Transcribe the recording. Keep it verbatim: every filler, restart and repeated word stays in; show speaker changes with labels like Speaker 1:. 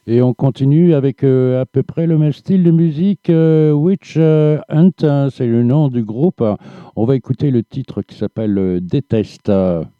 Speaker 1: Et on continue avec euh, à peu près le même style de musique. euh, Witch euh, Hunt, hein, c'est le nom du groupe. On va écouter le titre qui s'appelle euh, Déteste.